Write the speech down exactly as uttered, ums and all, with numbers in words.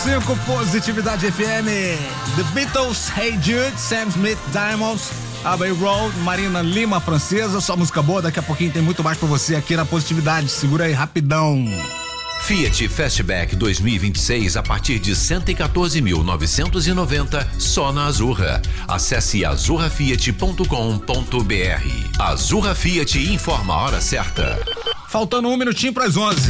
cinco Positividade F M. The Beatles, Hey Jude, Sam Smith, Diamonds, Abbey Road, Marina Lima, Francesa. Só música boa, daqui a pouquinho tem muito mais pra você aqui na Positividade. Segura aí, rapidão. Fiat Fastback dois mil e vinte e seis a partir de cento e quatorze mil novecentos e noventa só na Azurra. Acesse azurra fiat ponto com ponto br. Azurra Fiat informa a hora certa. Faltando um minutinho para as onze.